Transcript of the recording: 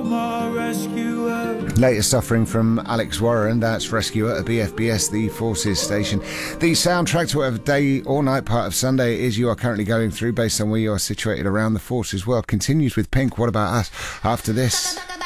Latest suffering from Alex Warren, that's Rescuer at BFBS, the Forces station. The soundtrack to whatever day or night part of Sunday it is you are currently going through based on where you are situated around the Forces world continues with Pink. What about us after this?